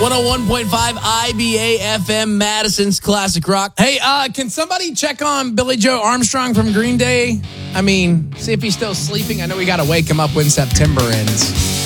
101.5 IBA FM, Madison's Classic Rock. Hey, can somebody check on Billy Joe Armstrong from Green Day? I mean, see if he's still sleeping. I know we got to wake him up when September ends.